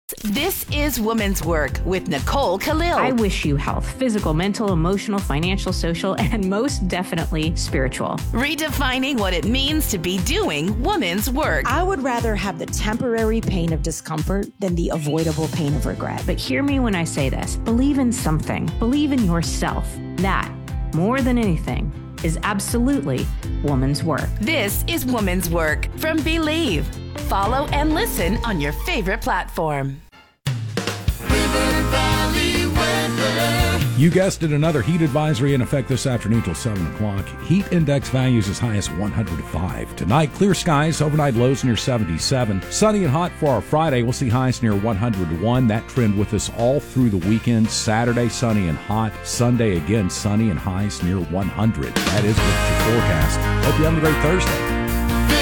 This is Woman's Work with Nicole Khalil. I wish you health, physical, mental, emotional, financial, social, and most definitely spiritual. Redefining what it means to be doing woman's work. I would rather have the temporary pain of discomfort than the avoidable pain of regret. But hear me when I say this. Believe in something. Believe in yourself. That, more than anything, is absolutely woman's work. This is Woman's Work from Believe. Follow and listen on your favorite platform. You guessed it, another heat advisory in effect this afternoon till 7 o'clock. Heat index values as high as 105. Tonight, clear skies, overnight lows near 77. Sunny and hot for our Friday. We'll see highs near 101. That trend with us all through the weekend. Saturday, sunny and hot. Sunday, again, sunny and highs near 100. That is with your forecast. Hope you have a great Thursday.